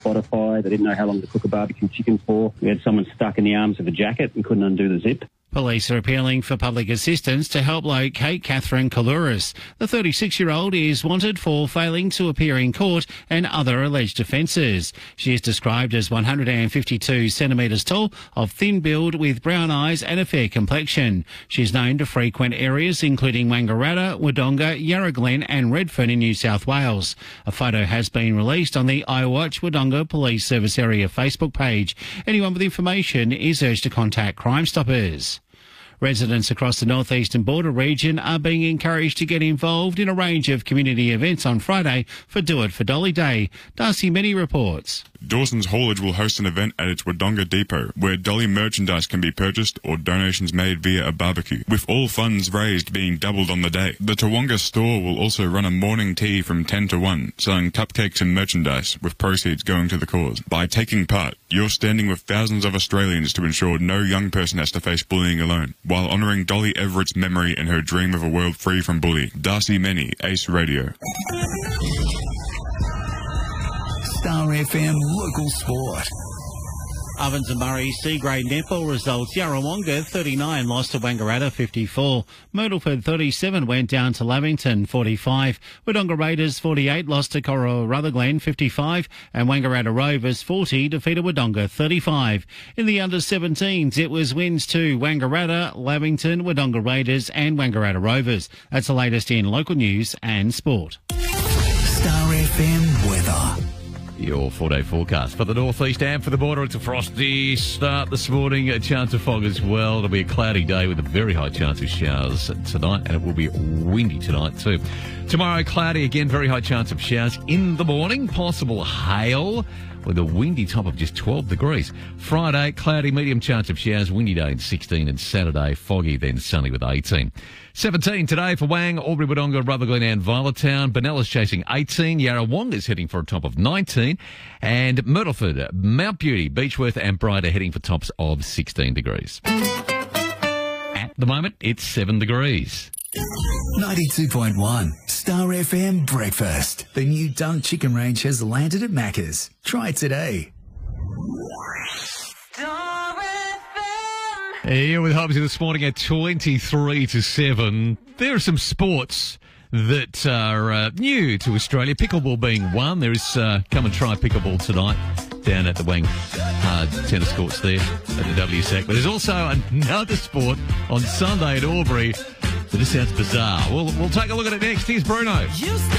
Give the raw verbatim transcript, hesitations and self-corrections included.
Spotify. They didn't know how long to cook a barbecue chicken for. We had someone stuck in the arms of a jacket and couldn't undo the zip. Police are appealing for public assistance to help locate Catherine Kalouris. The thirty-six-year-old is wanted for failing to appear in court and other alleged offences. She is described as one hundred fifty-two centimetres tall, of thin build with brown eyes and a fair complexion. She is known to frequent areas including Wangaratta, Wodonga, Yarra Glen and Redfern in New South Wales. A photo has been released on the iWatch Wodonga Police Service Area Facebook page. Anyone with information is urged to contact Crime Stoppers. Residents across the northeastern border region are being encouraged to get involved in a range of community events on Friday for Do It for Dolly Day. Darcy Many reports. Dawson's Haulage will host an event at its Wodonga depot where Dolly merchandise can be purchased or donations made via a barbecue, with all funds raised being doubled on the day. The Tawonga store will also run a morning tea from ten to one, selling cupcakes and merchandise, with proceeds going to the cause. By taking part, you're standing with thousands of Australians to ensure no young person has to face bullying alone, while honouring Dolly Everett's memory and her dream of a world free from bullying. Darcy Many, Ace Radio. Star F M Local Sport. Ovens and Murray C-grade netball results. Yarrawonga thirty-nine lost to Wangaratta fifty-four. Myrtleford thirty-seven went down to Lavington forty-five. Wodonga Raiders forty-eight lost to Corowa Rutherglen fifty-five. And Wangaratta Rovers forty defeated Wodonga thirty-five. In the under seventeens, it was wins to Wangaratta, Lavington, Wodonga Raiders and Wangaratta Rovers. That's the latest in local news and sport. Star F M weather. Your four-day forecast for the northeast and for the border. It's a frosty start this morning. A chance of fog as well. It'll be a cloudy day with a very high chance of showers tonight, and it will be windy tonight too. Tomorrow, cloudy again, very high chance of showers in the morning. Possible hail with a windy top of just twelve degrees. Friday, cloudy, medium chance of showers, windy day at sixteen, and Saturday, foggy, then sunny with eighteen. seventeen today for Wang, Albury, Wodonga, Rutherglen and Violettown. Benella's chasing eighteen. Yarrawonga's heading for a top of nineteen. And Myrtleford, Mount Beauty, Beechworth and Bryde are heading for tops of sixteen degrees. At the moment, it's seven degrees. ninety-two point one Star F M Breakfast. The new Dunk Chicken Range has landed at Macca's. Try it today. Star F M. Here with Hobbsy this morning at twenty-three to seven. There are some sports that are uh, new to Australia. Pickleball being one. There is uh, come and try pickleball tonight down at the Wang uh, tennis courts there at the W S A C. But there's also another sport on Sunday at Albury. But this sounds bizarre. We'll, we'll take a look at it next. Here's Bruno.